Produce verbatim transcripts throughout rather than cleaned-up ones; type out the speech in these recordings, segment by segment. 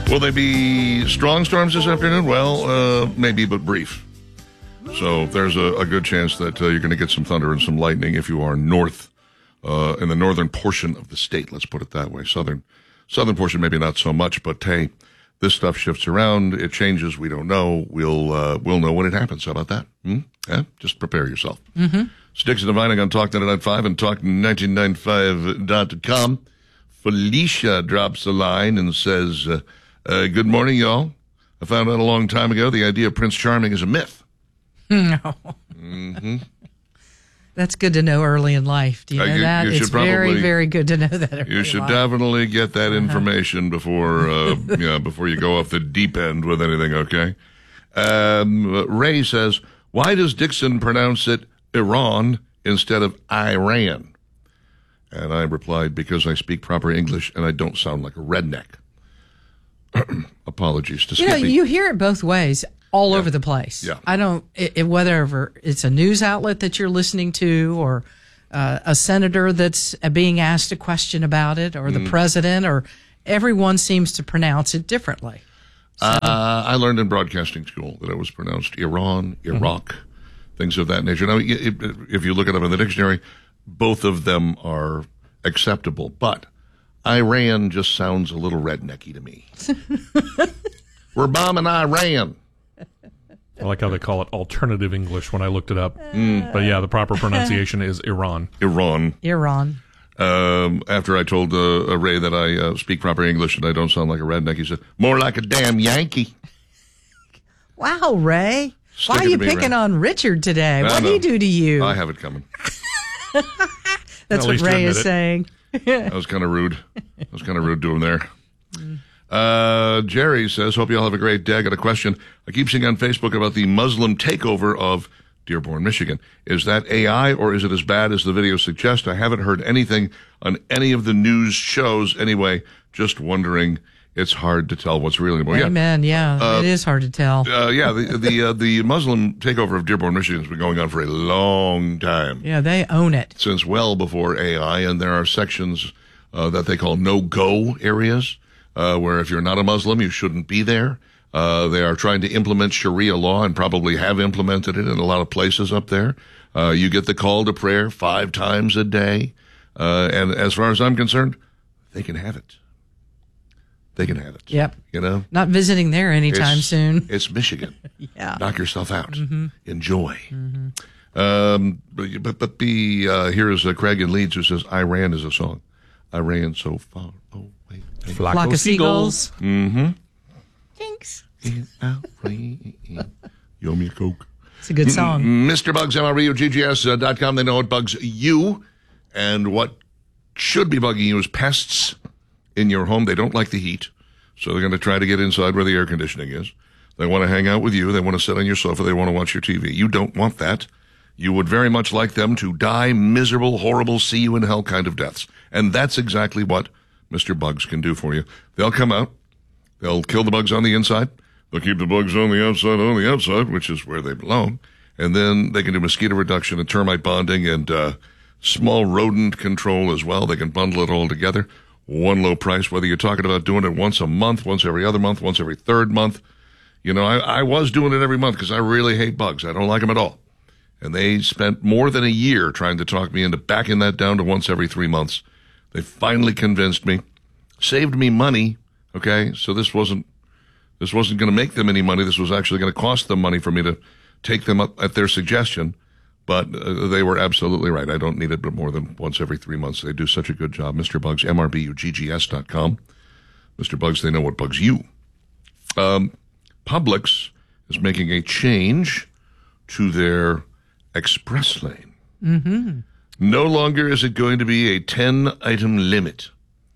Will they be strong storms this afternoon? Well, uh, maybe, but brief. So there's a, a good chance that uh, you're going to get some thunder and some lightning if you are north, uh, in the northern portion of the state. Let's put it that way. Southern, southern portion, maybe not so much, but hey, this stuff shifts around. It changes. We don't know. We'll, uh, we'll know when it happens. How about that? Hmm? Yeah? Just prepare yourself. Mm-hmm. Sticks and Divining on Talk ninety-nine point five and Talk nineteen ninety-five dot com. Felicia drops a line and says, uh, uh, good morning, y'all. I found out a long time ago the idea of Prince Charming is a myth. No. Mm-hmm. That's good to know early in life. Do you know uh, you, that? You it's probably, very, very good to know that early You should in life. definitely get that information uh-huh. before, uh, yeah, before you go off the deep end with anything, okay? Um, Ray says, why does Dixon pronounce it Iran instead of Iran? And I replied, because I speak proper English and I don't sound like a redneck. Apologies to You know, Skippy. you hear it both ways all Yeah. over the place. Yeah. I don't, it, it, whether it's a news outlet that you're listening to or uh, a senator that's being asked a question about it or the Mm. president, or everyone seems to pronounce it differently. So, Uh, I learned in broadcasting school that it was pronounced Iran, Iraq, mm-hmm. things of that nature. Now, if, if you look it up in the dictionary, both of them are acceptable, but Iran just sounds a little rednecky to me. We're bombing Iran. I like how they call it alternative English when I looked it up. Mm. But yeah, the proper pronunciation is Iran. Iran. Iran. Um, after I told uh, Ray that I uh, speak proper English and I don't sound like a redneck, he said, more like a damn Yankee. Wow, Ray. Stick Why it are you to me, picking Ray. on Richard today? I What did know. he do to you? I have it coming. That's At what least you Ray admit is it. saying. That was kind of rude. That was kind of rude to him there. Uh, Jerry says, hope you all have a great day. I got a question. I keep seeing on Facebook about the Muslim takeover of Dearborn, Michigan. Is that A I or is it as bad as the video suggests? I haven't heard anything on any of the news shows. Anyway, just wondering. It's hard to tell what's really going on. Amen. Yeah, Uh, it is hard to tell. Uh, yeah, the the, uh, the Muslim takeover of Dearborn, Michigan has been going on for a long time. Yeah, they own it. Since well before A I, and there are sections uh, that they call no-go areas, uh, where if you're not a Muslim, you shouldn't be there. Uh, they are trying to implement Sharia law and probably have implemented it in a lot of places up there. Uh, you get the call to prayer five times a day. Uh, and as far as I'm concerned, they can have it. They can have it. Yep. You know? Not visiting there anytime It's- soon. It's Michigan. Yeah. Knock yourself out. Mm-hmm. Enjoy. Mm-hmm. Um, but, but, but the, uh, here is uh, Craig in Leeds who says, Iran is a song. I ran so far away. Flock, Flock of seagulls. Mm-hmm. Thanks. In Iran. You owe me a Coke. It's a good song. Mister Bugs, M R B U G G S dot com. They know what bugs you, and what should be bugging you is pests in your home. They don't like the heat, so they're going to try to get inside where the air conditioning is. They want to hang out with you. They want to sit on your sofa. They want to watch your T V. You don't want that. You would very much like them to die miserable, horrible, see you in hell kind of deaths. And that's exactly what Mister Bugs can do for you. They'll come out. They'll kill the bugs on the inside. They'll keep the bugs on the outside on the outside, which is where they belong. And then they can do mosquito reduction and termite bonding and uh, small rodent control as well. They can bundle it all together. One low price, whether you're talking about doing it once a month, once every other month, once every third month. You know, I, I was doing it every month because I really hate bugs. I don't like them at all. And they spent more than a year trying to talk me into backing that down to once every three months. They finally convinced me, saved me money. Okay, so this wasn't this wasn't going to make them any money. This was actually going to cost them money for me to take them up at their suggestion. But uh, they were absolutely right. I don't need it but more than once every three months. They do such a good job. Mister Bugs, M R B U G G S dot com. Mister Bugs, they know what bugs you. Um, Publix is making a change to their express lane. Mm-hmm. No longer is it going to be a ten-item limit.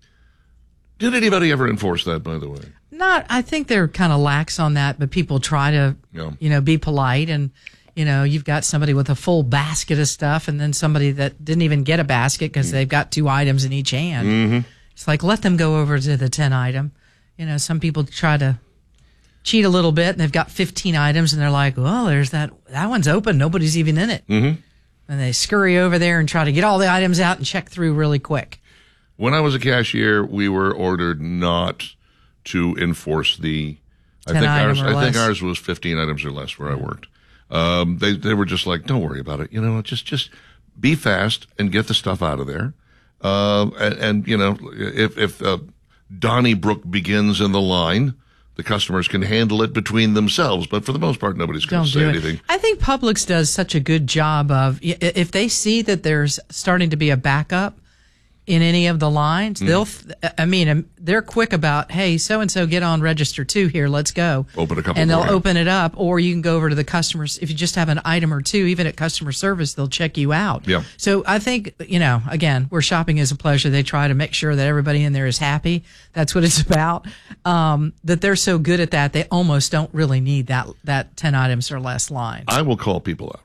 Did anybody ever enforce that, by the way? Not, I think they're kind of lax on that, but people try to, Yeah. you know, be polite. And, you know, you've got somebody with a full basket of stuff and then somebody that didn't even get a basket because they've got two items in each hand. Mm-hmm. It's like, let them go over to the ten item. You know, some people try to cheat a little bit and they've got fifteen items and they're like, well, there's that, that one's open. Nobody's even in it. Mm-hmm. And they scurry over there and try to get all the items out and check through really quick. When I was a cashier, we were ordered not to enforce the. I ten think item ours. or I think less. ours was fifteen items or less where I worked. Um, they they were just like, don't worry about it. You know, just just be fast and get the stuff out of there. Uh, and, and you know, if if uh, Donnybrook begins in the line, the customers can handle it between themselves. But for the most part, nobody's going Don't to say do it. anything. I think Publix does such a good job of, i- if they see that there's starting to be a backup in any of the lines, Mm. they'll, f- I mean, um, they're quick about, hey, so-and-so get on register two here, let's go. Open a couple And they'll more, yeah. open it up, or you can go over to the customers. If you just have an item or two, even at customer service, they'll check you out. Yeah. So I think, you know, again, where shopping is a pleasure, they try to make sure that everybody in there is happy. That's what it's about. Um, that they're so good at that, they almost don't really need that, that ten items or less line. I will call people out.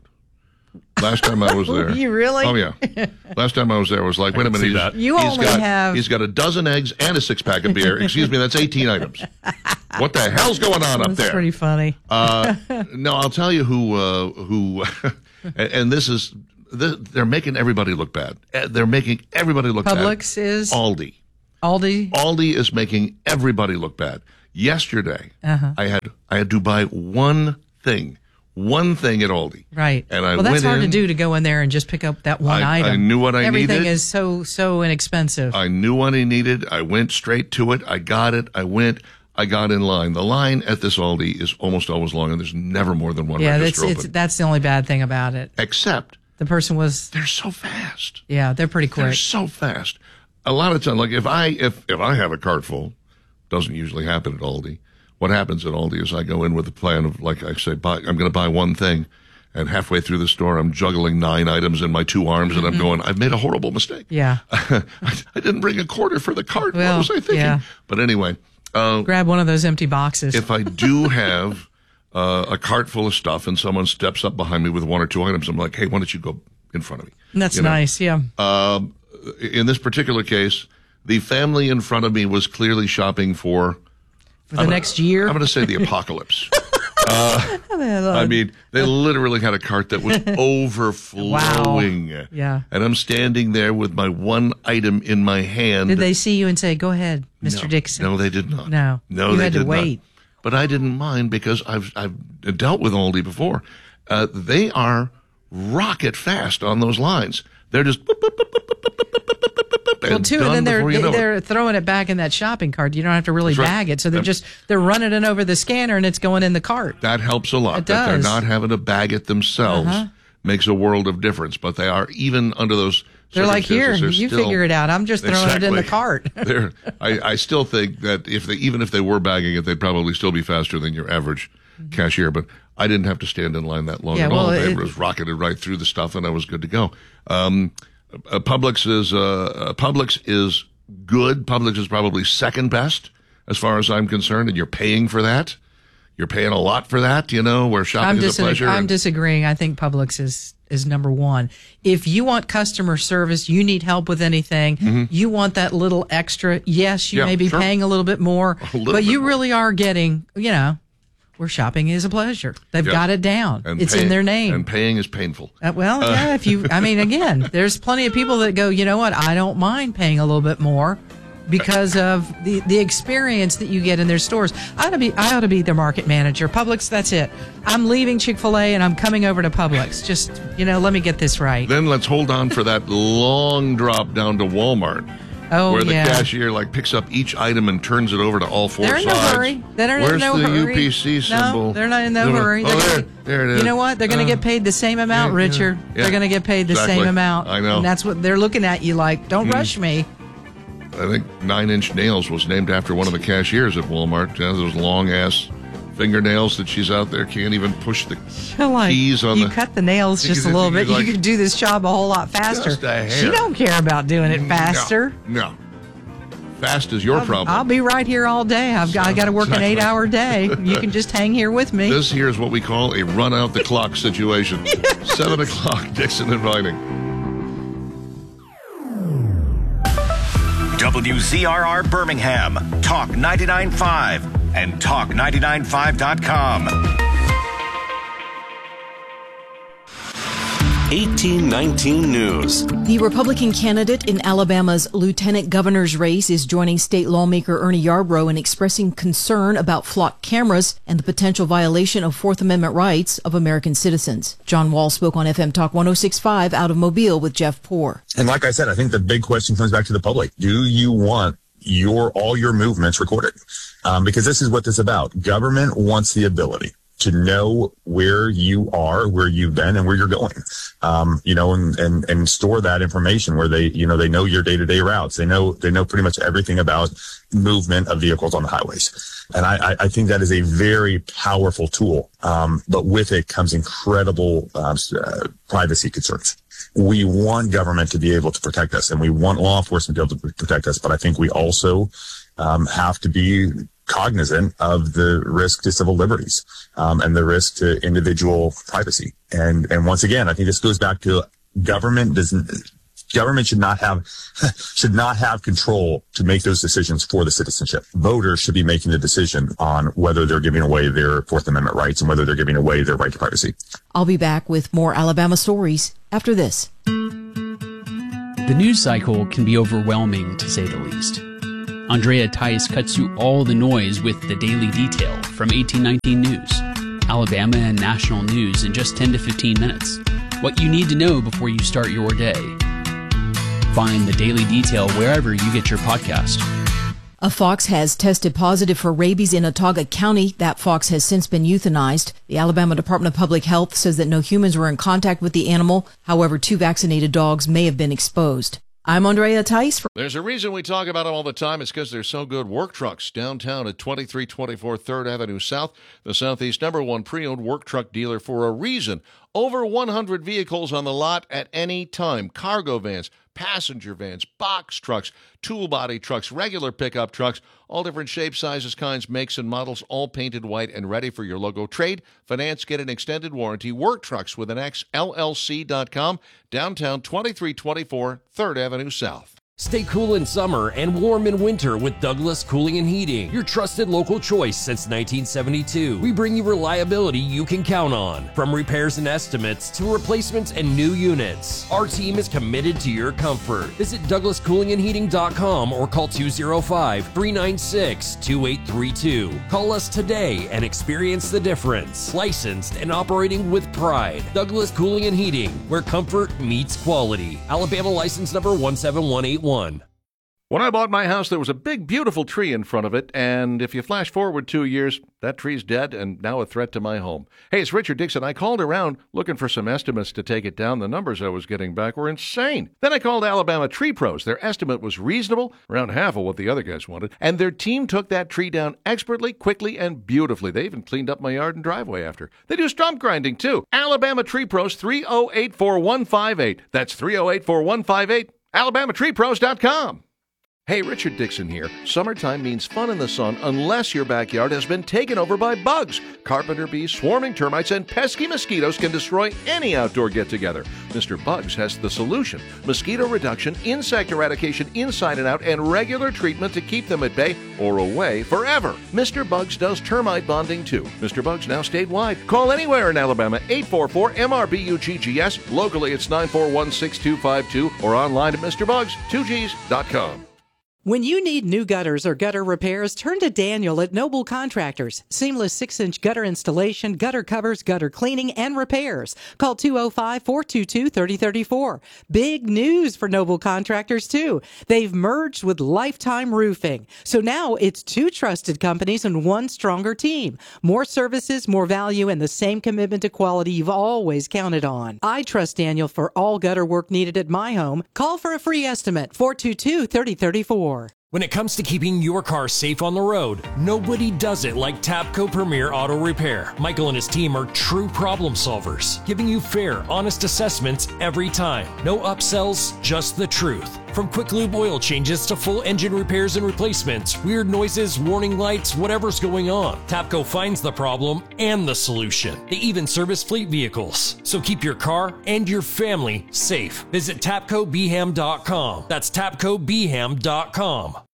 Last time I was there. You really? Oh, yeah. Last time I was there, I was like, wait a minute. see He's, that. You he's only got, have- He's got a dozen eggs and a six-pack of beer. Excuse me, that's eighteen items. What the hell's going on up That's there? pretty funny. Uh, no, I'll tell you who, uh, who, and, and this is, this, they're making everybody look bad. Uh, They're making everybody look Publix bad. is Aldi. Aldi. Aldi is making everybody look bad. Yesterday, Uh-huh. I had I had to buy one thing, one thing at Aldi. Right. And I well, that's went hard in, to do, to go in there and just pick up that one I- item. I knew what I Everything needed. is so so inexpensive. I knew what I needed. I went straight to it. I got it. I went. I got in line. The line at this Aldi is almost always long, and there's never more than one yeah, that's register it's open. that's the only bad thing about it. Except The person was they're so fast. yeah, they're pretty They're quick. so fast. A lot of times, like if I if if I have a cart full, doesn't usually happen at Aldi. What happens at Aldi is I go in with a plan of, like I say, buy, I'm going to buy one thing, and halfway through the store, I'm juggling nine items in my two arms, and I'm going, I've made a horrible mistake. Yeah. I, I didn't bring a quarter for the cart. Well, what was I thinking? yeah. But anyway, uh, Grab one of those empty boxes. if I do have uh, a cart full of stuff and someone steps up behind me with one or two items, I'm like, hey, why don't you go in front of me? that's you know? nice. Yeah. Um, in this particular case, the family in front of me was clearly shopping for For the I'm next gonna, year. I'm going to say the apocalypse. uh, I mean, they literally had a cart that was overflowing. Wow. Yeah. And I'm standing there with my one item in my hand. Did they see you and say, "Go ahead, Mister no, Dixon"? No, they did not. No. No, You they had to did wait. not. But I didn't mind because I've I've dealt with Aldi before. Uh, they are rocket fast on those lines. They're just boop, boop, boop, boop, boop, boop, boop, boop, boop, boop, Well, and too, done and then they're before you know it. they're throwing it back in that shopping cart. You don't have to really That's right. bag it, so they're Yep. just they're running it over the scanner and it's going in the cart. That helps a lot. It that they're does. not having to bag it themselves Uh-huh. makes a world of difference. But they are, even under those They're like, here, circumstances, you they're still- figure it out. I'm just throwing it in the Exactly. cart. They're, I, I still think that if they, even if they were bagging it, they'd probably still be faster than your average cashier. But I didn't have to stand in line that long Yeah, at all. well, They it- was rocketed right through the stuff, and I was good to go. Um, uh, Publix is uh, Publix is good. Publix is probably second best as far as I'm concerned, and you're paying for that. You're paying a lot for that, you know, where shopping I'm, is dis- a pleasure. I'm and- disagreeing. I think Publix is is number one. If you want customer service, you need help with anything, you want that little extra. Yes, you Mm-hmm. Yeah, may be sure. paying a little bit more, little but bit you more. really are getting, you know, where shopping is a pleasure. They've Yeah. got it down. and It's pay- in their name. And paying is painful. Uh, well, yeah, if you, I mean, again, there's plenty of people that go, you know what, I don't mind paying a little bit more because of the, the experience that you get in their stores. I ought to be, I ought to be their market manager. Publix, that's it. I'm leaving Chick-fil-A and I'm coming over to Publix. Just, you know, let me get this right. Then let's hold on for that long drop down to Walmart. Oh, where the yeah. cashier like picks up each item and turns it over to all four They're in sides. no hurry. They're in Where's no the hurry. U P C symbol? No, they're not in no They're- hurry. Oh, They're there, gonna- there it is. You know what? They're going to Uh, get paid the same amount, yeah, Richard. yeah. They're going to get paid the Exactly. same amount. I know. And that's what they're looking at you like, don't rush me. I think Nine Inch Nails was named after one of the cashiers at Walmart. You know, those long ass fingernails that she's out there can't even push the You're like, keys on you the. cut the nails just a You're little bit. like- you could do this job a whole lot faster. Just a hair. She don't care about doing it faster. No, no. Fast is your I'll, problem. I'll be right here all day. I've got, I got to work Exactly. an eight-hour day. You can just hang here with me. This here is what we call a run out the clock situation. Seven o'clock, Dixon inviting. W Z R R Birmingham, Talk ninety-nine point five, and talk ninety-nine point five dot com. eighteen nineteen News. The Republican candidate in Alabama's lieutenant governor's race is joining state lawmaker Ernie Yarbrough in expressing concern about flock cameras and the potential violation of Fourth Amendment rights of American citizens. John Wall spoke on F M Talk one oh six point five out of Mobile with Jeff Poore. And like I said, I think the big question comes back to the public. Do you want your all your movements recorded? Um, because this is what this is about. Government wants the ability to know where you are, where you've been, and where you're going, um, you know, and, and, and store that information where they, you know, they know your day-to-day routes. They know, they know pretty much everything about movement of vehicles on the highways. And I, I think that is a very powerful tool. Um, but with it comes incredible, um, uh, privacy concerns. We want government to be able to protect us, and we want law enforcement to be able to protect us. But I think we also, um, have to be cognizant of the risk to civil liberties, um, and the risk to individual privacy. And, and once again, I think this goes back to government doesn't, government should not have, should not have control to make those decisions for the citizenship. Voters should be making the decision on whether they're giving away their Fourth Amendment rights and whether they're giving away their right to privacy. I'll be back with more Alabama stories after this. The news cycle can be overwhelming, to say the least. Andrea Tice cuts through all the noise with the Daily Detail from eighteen nineteen News. Alabama and national news in just ten to fifteen minutes. What you need to know before you start your day. Find the Daily Detail wherever you get your podcast. A fox has tested positive for rabies in Autauga County. That fox has since been euthanized. The Alabama Department of Public Health says that no humans were in contact with the animal. However, two vaccinated dogs may have been exposed. I'm Andrea Tice. For- There's a reason we talk about them all the time. It's because they're so good. Work Trucks downtown at twenty-three twenty-four third Avenue South, the Southeast number one pre-owned work truck dealer for a reason. Over one hundred vehicles on the lot at any time. Cargo vans, passenger vans, box trucks, tool body trucks, regular pickup trucks, all different shapes, sizes, kinds, makes, and models, all painted white and ready for your logo. Trade, finance, get an extended warranty. Work Trucks with an X, L L C dot com, downtown twenty-three twenty-four third Avenue South. Stay cool in summer and warm in winter with Douglas Cooling and Heating, your trusted local choice since nineteen seventy-two. We bring you reliability you can count on, from repairs and estimates to replacements and new units. Our team is committed to your comfort. Visit Douglas Cooling and Heating dot com or call two oh five, three nine six, two eight three two. Call us today and experience the difference. Licensed and operating with pride. Douglas Cooling and Heating, where comfort meets quality. Alabama license number one seven one eight one. When I bought my house, there was a big, beautiful tree in front of it, and if you flash forward two years, that tree's dead and now a threat to my home. Hey, it's Richard Dixon. I called around looking for some estimates to take it down. The numbers I was getting back were insane. Then I called Alabama Tree Pros. Their estimate was reasonable, around half of what the other guys wanted, and their team took that tree down expertly, quickly, and beautifully. They even cleaned up my yard and driveway after. They do stump grinding, too. Alabama Tree Pros, three oh eight, four one five eight. That's three oh eight, four one five eight. Alabama Tree Pros dot com. Hey, Richard Dixon here. Summertime means fun in the sun unless your backyard has been taken over by bugs. Carpenter bees, swarming termites, and pesky mosquitoes can destroy any outdoor get-together. Mister Bugs has the solution. Mosquito reduction, insect eradication inside and out, and regular treatment to keep them at bay or away forever. Mister Bugs does termite bonding too. Mister Bugs now statewide. Call anywhere in Alabama, eight four four M R B U G G S. Locally, it's nine four one, six two five two or online at Mister Bugs two Gs dot com. When you need new gutters or gutter repairs, turn to Daniel at Noble Contractors. Seamless six-inch gutter installation, gutter covers, gutter cleaning, and repairs. Call two oh five, four two two, three oh three four. Big news for Noble Contractors, too. They've merged with Lifetime Roofing. So now it's two trusted companies and one stronger team. More services, more value, and the same commitment to quality you've always counted on. I trust Daniel for all gutter work needed at my home. Call for a free estimate, four two two, three oh three four. When it comes to keeping your car safe on the road, nobody does it like Tapco Premier Auto Repair. Michael and his team are true problem solvers, giving you fair, honest assessments every time. No upsells, just the truth. From quick lube oil changes to full engine repairs and replacements, weird noises, warning lights, whatever's going on, Tapco finds the problem and the solution. They even service fleet vehicles. So keep your car and your family safe. Visit Tapco B Ham dot com. That's Tapco B Ham dot com.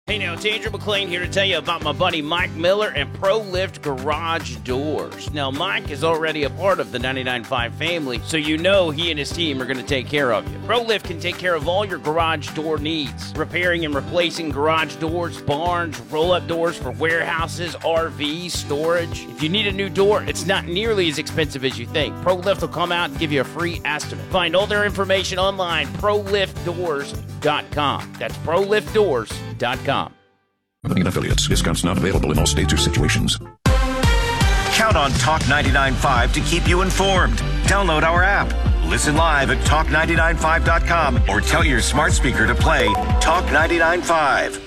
Hey now, it's Andrew McLean here to tell you about my buddy Mike Miller and ProLift Garage Doors. Now, Mike is already a part of the ninety-nine point five family, so you know he and his team are going to take care of you. ProLift can take care of all your garage door needs, repairing and replacing garage doors, barns, roll-up doors for warehouses, R Vs, storage. If you need a new door, it's not nearly as expensive as you think. ProLift will come out and give you a free estimate. Find all their information online, pro lift doors dot com. That's pro lift doors dot com. Company and affiliates. Discounts not available in all states or situations. Count on Talk ninety-nine point five to keep you informed. Download our app. Listen live at talk ninety-nine five dot com or tell your smart speaker to play Talk ninety-nine point five.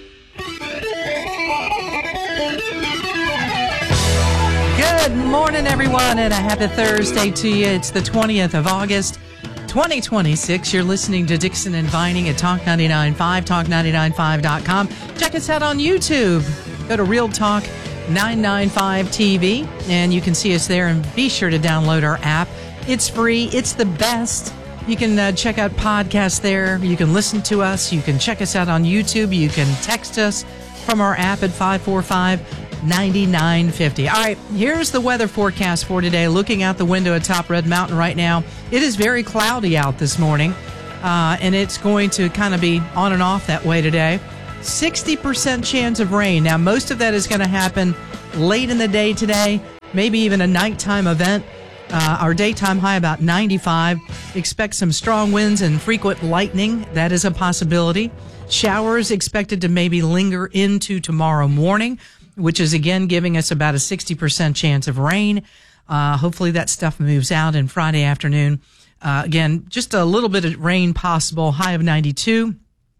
Good morning, everyone, and a happy Thursday to you. It's the twentieth of August, twenty twenty-six. You're listening to Dixon and Vining at Talk ninety-nine point five, talk ninety-nine five dot com. Check us out on YouTube. Go to Real Talk nine ninety-five T V, and you can see us there, and be sure to download our app. It's free. It's the best. You can uh, check out podcasts there. You can listen to us. You can check us out on YouTube. You can text us from our app at five four five, nine nine five zero. All right, here's the weather forecast for today. Looking out the window atop Red Mountain right now, it is very cloudy out this morning, uh, and it's going to kind of be on and off that way today. sixty percent chance of rain. Now, most of that is going to happen late in the day today, maybe even a nighttime event. Uh, our daytime high about ninety-five. Expect some strong winds and frequent lightning. That is a possibility. Showers expected to maybe linger into tomorrow morning, which is again giving us about a sixty percent chance of rain. Uh, hopefully that stuff moves out in Friday afternoon. Uh, again, just a little bit of rain possible, high of ninety-two.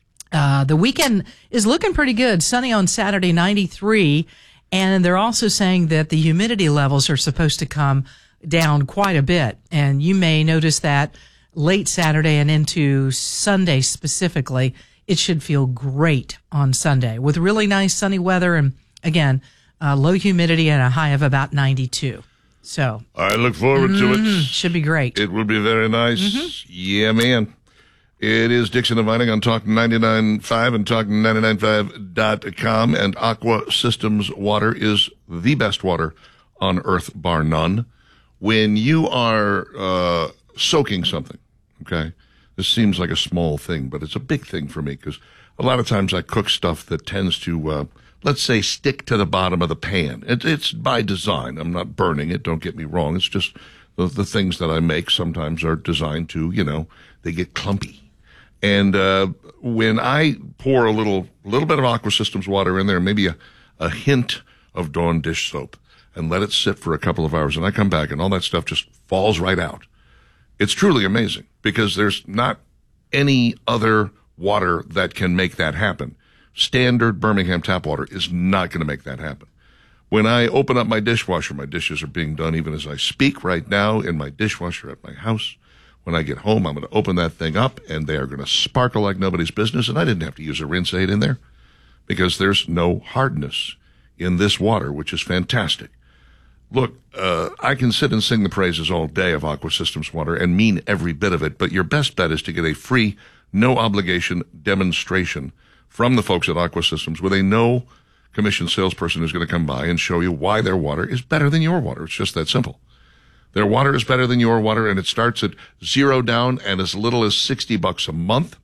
Uh, the weekend is looking pretty good. Sunny on Saturday, ninety-three. And they're also saying that the humidity levels are supposed to come down quite a bit. And you may notice that late Saturday and into Sunday specifically. It should feel great on Sunday with really nice sunny weather and, again, uh, low humidity and a high of about ninety-two. So I look forward mm, to it. Should be great. It will be very nice. Mm-hmm. Yeah, man. It is Dixon and Vining on Talk ninety-nine point five and talk ninety-nine five dot com. And Aqua Systems water is the best water on earth, bar none. When you are uh, soaking something, okay, this seems like a small thing, but it's a big thing for me because a lot of times I cook stuff that tends to, uh, let's say, stick to the bottom of the pan. It, it's by design. I'm not burning it. Don't get me wrong. It's just the, the things that I make sometimes are designed to, you know, they get clumpy. And uh, when I pour a little little bit of Aqua Systems water in there, maybe a, a hint of Dawn dish soap, and let it sit for a couple of hours, and I come back and all that stuff just falls right out. It's truly amazing because there's not any other water that can make that happen. Standard Birmingham tap water is not going to make that happen. When I open up my dishwasher, my dishes are being done even as I speak right now in my dishwasher at my house. When I get home, I'm going to open that thing up, and they are going to sparkle like nobody's business, and I didn't have to use a rinse aid in there because there's no hardness in this water, which is fantastic. Look, uh, I can sit and sing the praises all day of Aqua Systems water and mean every bit of it, but your best bet is to get a free, no-obligation demonstration from the folks at Aqua Systems with a no-commission salesperson who's going to come by and show you why their water is better than your water. It's just that simple. Their water is better than your water, and it starts at zero down and as little as sixty bucks a month,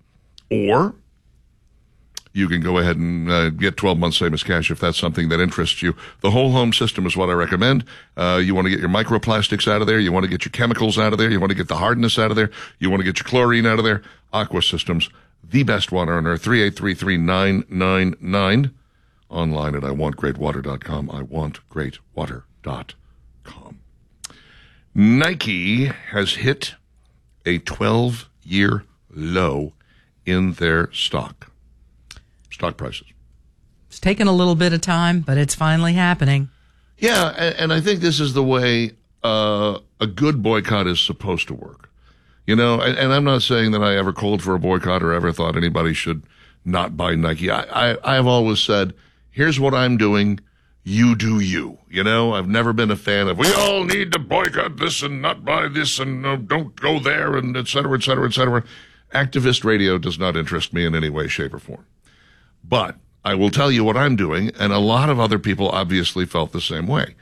or you can go ahead and uh, get twelve months same as cash if that's something that interests you. The whole home system is what I recommend. Uh, you want to get your microplastics out of there. You want to get your chemicals out of there. You want to get the hardness out of there. You want to get your chlorine out of there. Aqua Systems, the best water on earth, three eight three, three nine nine nine. Online at I want great water dot com, I want great water dot com. Nike has hit a twelve-year low in their stock. Stock prices. It's taken a little bit of time, but it's finally happening. Yeah, and, and I think this is the way uh, a good boycott is supposed to work. You know, and, and I'm not saying that I ever called for a boycott or ever thought anybody should not buy Nike. I, I, I have always said, here's what I'm doing. You do you. You know, I've never been a fan of, we all need to boycott this and not buy this and uh, don't go there and et cetera, et cetera, et cetera. Activist radio does not interest me in any way, shape, or form. But I will tell you what I'm doing, and a lot of other people obviously felt the same way.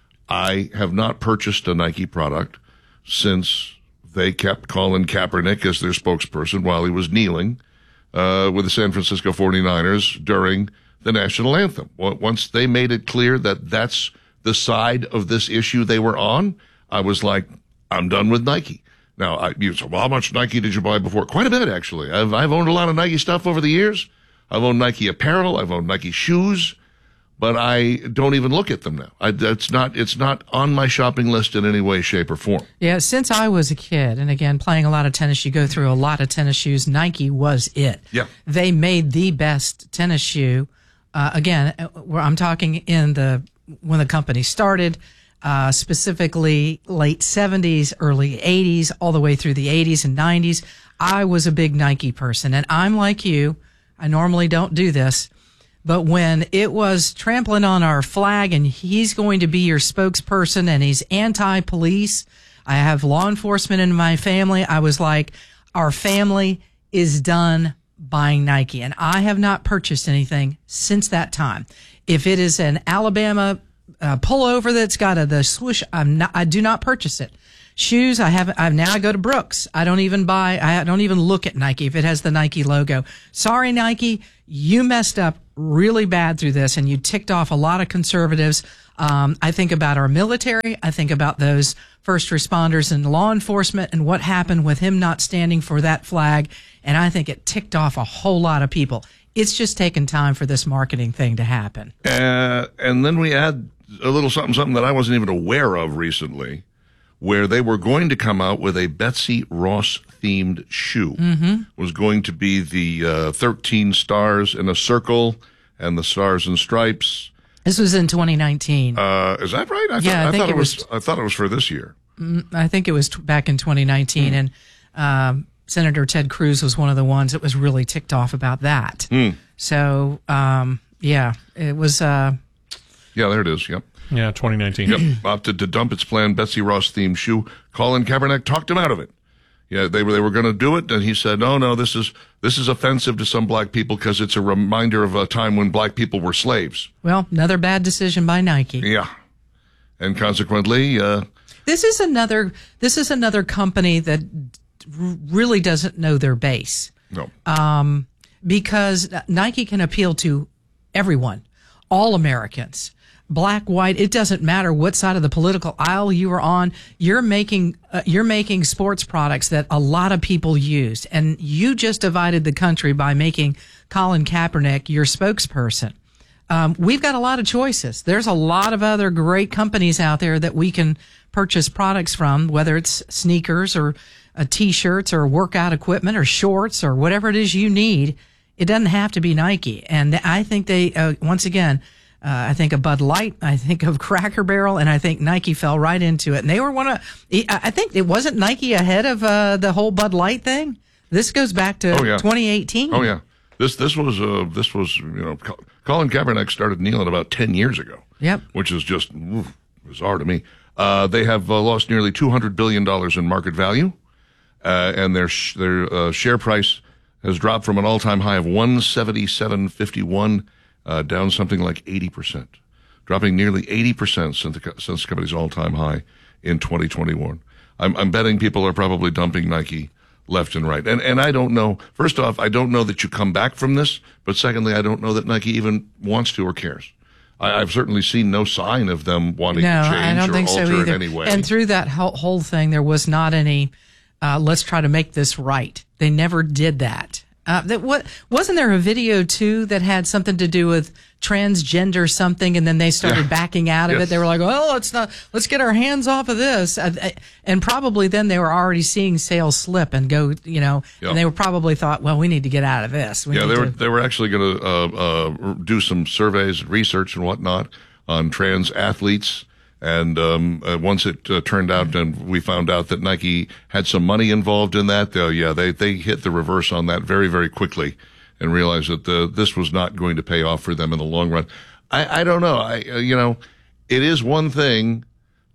I have not purchased a Nike product since they kept Colin Kaepernick as their spokesperson while he was kneeling uh, with the San Francisco forty-niners during the national anthem. Once they made it clear that that's the side of this issue they were on, I was like, I'm done with Nike. Now, I, you say, well, how much Nike did you buy before? Quite a bit, actually. I've, I've owned a lot of Nike stuff over the years. I've owned Nike apparel. I've owned Nike shoes, but I don't even look at them now. I, it's not, it's not on my shopping list in any way, shape, or form. Yeah, since I was a kid, and again, playing a lot of tennis, you go through a lot of tennis shoes. Nike was it. Yeah. They made the best tennis shoe. Uh, again, where I'm talking in the, when the company started, uh, specifically late seventies, early eighties, all the way through the eighties and nineties. I was a big Nike person, and I'm like you. I normally don't do this, but when it was trampling on our flag and he's going to be your spokesperson and he's anti-police, I have law enforcement in my family. I was like, our family is done buying Nike, and I have not purchased anything since that time. If it is an Alabama uh, pullover that's got a, the swoosh, I'm not, I do not purchase it. Shoes, I have, I now I go to Brooks. I don't even buy, I don't even look at Nike if it has the Nike logo. Sorry, Nike, you messed up really bad through this, and you ticked off a lot of conservatives. Um, I think about our military. I think about those first responders and law enforcement and what happened with him not standing for that flag. And I think it ticked off a whole lot of people. It's just taken time for this marketing thing to happen. Uh, and then we add a little something, something that I wasn't even aware of recently, where they were going to come out with a Betsy Ross themed shoe. Mm-hmm. It was going to be the uh, thirteen stars in a circle and the stars and stripes. This was in twenty nineteen. Uh, is that right? I yeah, thought, I, I think thought it it was, was. I thought it was for this year. I think it was t- back in twenty nineteen, mm. and um, Senator Ted Cruz was one of the ones that was really ticked off about that. Mm. So, um, yeah, it was. Uh, yeah, there it is. Yep. Yeah, twenty nineteen. Yep. Opted to dump its planned Betsy Ross themed shoe. Colin Kaepernick talked him out of it. Yeah, they were they were going to do it, and he said, "No, no, this is this is offensive to some black people because it's a reminder of a time when black people were slaves." Well, another bad decision by Nike. Yeah, and consequently, uh, this is another this is another company that really doesn't know their base. No, um, because Nike can appeal to everyone, all Americans. Black, white, it doesn't matter what side of the political aisle you are on. You're making uh, you're making sports products that a lot of people use, and you just divided the country by making Colin Kaepernick your spokesperson. Um, we've got a lot of choices. There's a lot of other great companies out there that we can purchase products from, whether it's sneakers or uh, t-shirts or workout equipment or shorts or whatever it is you need. It doesn't have to be Nike, and I think they uh, once again. Uh, I think of Bud Light, I think of Cracker Barrel, and I think Nike fell right into it. And they were one of, I think it wasn't Nike ahead of uh, the whole Bud Light thing. This goes back to oh, yeah. twenty eighteen. Oh yeah, this this was uh, this was you know Colin Kaepernick started kneeling about ten years ago. Yep, which is just oof, bizarre to me. Uh, they have uh, lost nearly two hundred billion dollars in market value, uh, and their sh- their uh, share price has dropped from an all time high of one seventy-seven fifty-one. Uh, down something like eighty percent, dropping nearly eighty percent since the, since the company's all-time high in twenty twenty-one. I'm, I'm betting people are probably dumping Nike left and right. And and I don't know, first off, I don't know that you come back from this, but secondly, I don't know that Nike even wants to or cares. I, I've certainly seen no sign of them wanting no, to change I don't or think alter so either. in any way. And through that whole, whole thing, there was not any, uh, let's try to make this right. They never did that. Uh, that what wasn't there a video too that had something to do with transgender something, and then they started yeah. backing out of yes. it. They were like, "Oh, let's not, let's get our hands off of this," and probably then they were already seeing sales slip and go, you know, yeah. and they were probably thought, "Well, we need to get out of this." We yeah, they were to- they were actually going to uh, uh, do some surveys, research, and whatnot on trans athletes. And um, uh, once it uh, turned out, and we found out that Nike had some money involved in that, uh, yeah, they they hit the reverse on that very, very quickly, and realized that the, this was not going to pay off for them in the long run. I, I don't know. I uh, you know, it is one thing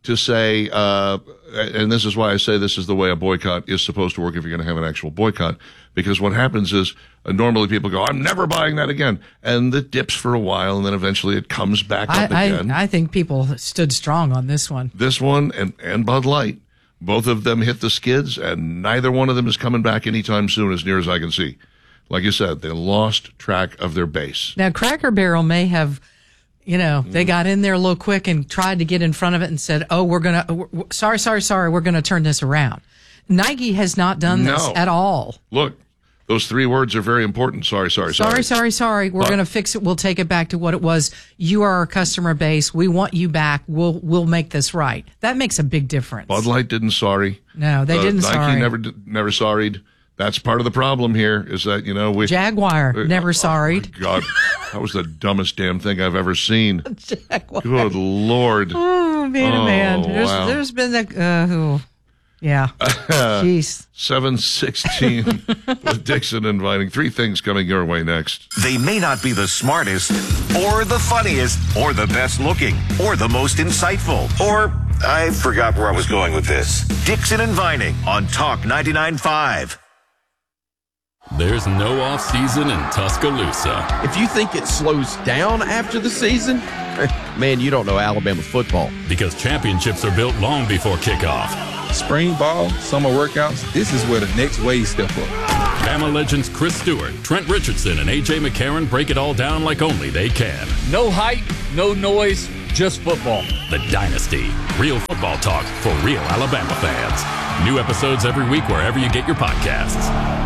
to say, uh, and this is why I say this is the way a boycott is supposed to work if you're going to have an actual boycott, because what happens is uh, normally people go, I'm never buying that again. And it dips for a while, and then eventually it comes back I, up again. I, I think people stood strong on this one. This one and, and Bud Light, both of them hit the skids, and neither one of them is coming back anytime soon as near as I can see. Like you said, they lost track of their base. Now, Cracker Barrel may have... You know, they got in there a little quick and tried to get in front of it and said, oh, we're going to, sorry, sorry, sorry, we're going to turn this around. Nike has not done this No. at all. Look, those three words are very important. Sorry, sorry, sorry. Sorry, sorry, sorry. We're But- going to fix it. We'll take it back to what it was. You are our customer base. We want you back. We'll we'll make this right. That makes a big difference. Bud Light didn't sorry. No, they Uh, didn't Nike sorry. never did- never sorried. That's part of the problem here is that, you know, we... Jaguar Uh, never oh, sorried. God, that was the dumbest damn thing I've ever seen. Jaguar. Good Lord. Oh, man, oh, man. There's, wow. there's been the, uh, oh, yeah. Jeez. seven sixteen with Dixon inviting. Three things coming your way next. They may not be the smartest, or the funniest, or the best looking, or the most insightful, or I forgot where I was going with this. Dixon and Vining on Talk ninety-nine point five. There's no off-season in Tuscaloosa. If you think it slows down after the season, man, you don't know Alabama football. Because championships are built long before kickoff. Spring ball, summer workouts, this is where the next wave step up. Bama legends Chris Stewart, Trent Richardson, and A J McCarron break it all down like only they can. No hype, no noise, just football. The Dynasty. Real football talk for real Alabama fans. New episodes every week wherever you get your podcasts.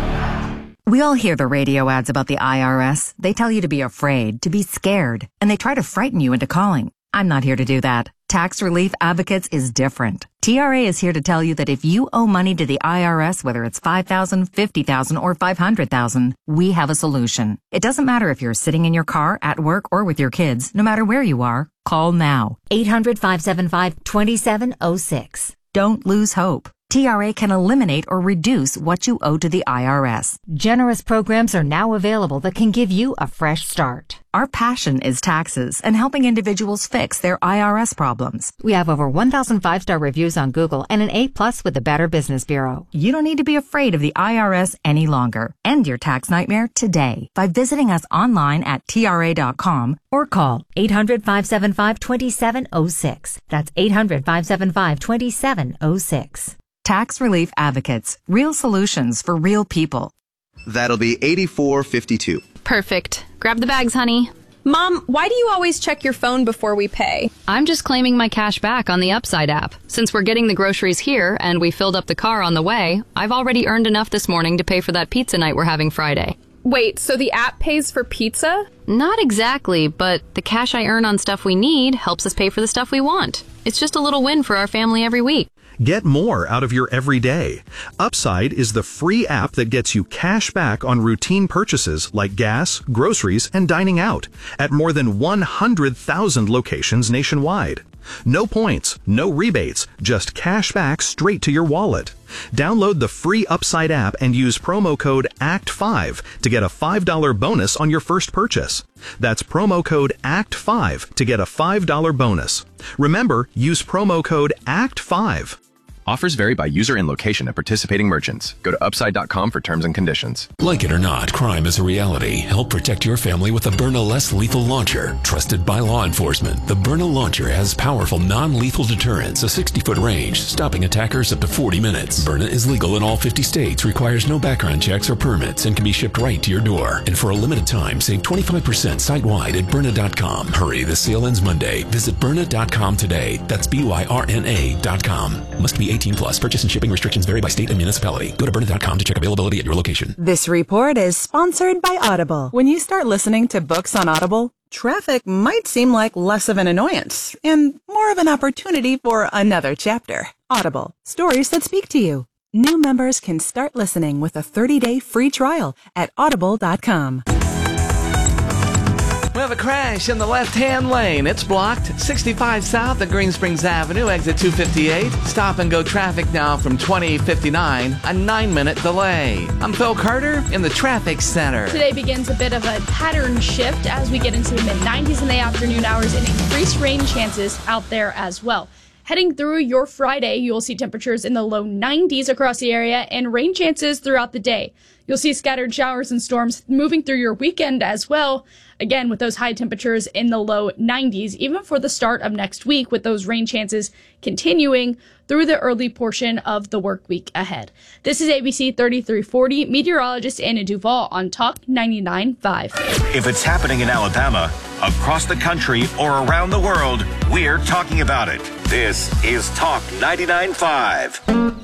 We all hear the radio ads about the I R S. They tell you to be afraid, to be scared, and they try to frighten you into calling. I'm not here to do that. Tax Relief Advocates is different. T R A is here to tell you that if you owe money to the I R S, whether it's five thousand dollars, fifty thousand dollars, or five hundred thousand dollars, we have a solution. It doesn't matter if you're sitting in your car, at work, or with your kids. No matter where you are, call now. eight hundred, five seven five, two seven zero six. Don't lose hope. T R A can eliminate or reduce what you owe to the I R S. Generous programs are now available that can give you a fresh start. Our passion is taxes and helping individuals fix their I R S problems. We have over one thousand five-star reviews on Google and an A plus with the Better Business Bureau. You don't need to be afraid of the I R S any longer. End your tax nightmare today by visiting us online at T R A dot com or call eight hundred, five seven five, two seven zero six. That's eight hundred, five seven five, two seven zero six. Tax Relief Advocates. Real solutions for real people. That'll be eighty-four fifty-two. Perfect. Grab the bags, honey. Mom, why do you always check your phone before we pay? I'm just claiming my cash back on the Upside app. Since we're getting the groceries here and we filled up the car on the way, I've already earned enough this morning to pay for that pizza night we're having Friday. Wait, so the app pays for pizza? Not exactly, but the cash I earn on stuff we need helps us pay for the stuff we want. It's just a little win for our family every week. Get more out of your everyday. Upside is the free app that gets you cash back on routine purchases like gas, groceries, and dining out at more than one hundred thousand locations nationwide. No points, no rebates, just cash back straight to your wallet. Download the free Upside app and use promo code A C T five to get a five dollars bonus on your first purchase. That's promo code A C T five to get a five dollars bonus. Remember, use promo code A C T five. Offers vary by user and location at participating merchants. Go to upside dot com for terms and conditions. Like it or not, crime is a reality. Help protect your family with the Byrna Less Lethal Launcher. Trusted by law enforcement, the Byrna Launcher has powerful non-lethal deterrence, a sixty-foot range, stopping attackers up to forty minutes. Byrna is legal in all fifty states, requires no background checks or permits, and can be shipped right to your door. And for a limited time, save twenty-five percent site-wide at Byrna dot com. Hurry, the sale ends Monday. Visit Byrna dot com today. That's B Y R N A dot com. Must be eighteen plus. Purchase and shipping restrictions vary by state and municipality. Go to Byrna dot com to check availability at your location. This report is sponsored by Audible. When you start listening to books on Audible, traffic might seem like less of an annoyance and more of an opportunity for another chapter. Audible. Stories that speak to you. New members can start listening with a thirty-day free trial at audible dot com. We have a crash in the left-hand lane. It's blocked. sixty-five south at Green Springs Avenue, exit two fifty-eight. Stop and go traffic now from twenty fifty-nine. A nine-minute delay. I'm Phil Carter in the traffic center. Today begins a bit of a pattern shift as we get into the mid nineties in the afternoon hours and increased rain chances out there as well. Heading through your Friday, you'll see temperatures in the low nineties across the area and rain chances throughout the day. You'll see scattered showers and storms moving through your weekend as well. Again, with those high temperatures in the low nineties, even for the start of next week, with those rain chances continuing through the early portion of the work week ahead. This is A B C thirty-three forty meteorologist Anna Duvall on Talk ninety-nine point five. If it's happening in Alabama, across the country, or around the world, we're talking about it. This is Talk ninety-nine point five.